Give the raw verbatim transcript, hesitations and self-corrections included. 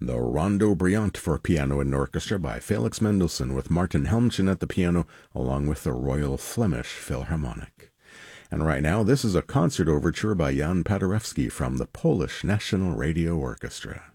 the Rondo Briant for piano and orchestra by Felix Mendelssohn with Martin Helmchen at the piano, along with the Royal Flemish Philharmonic. And right now, this is a concert overture by Jan Paderewski from the Polish National Radio Orchestra.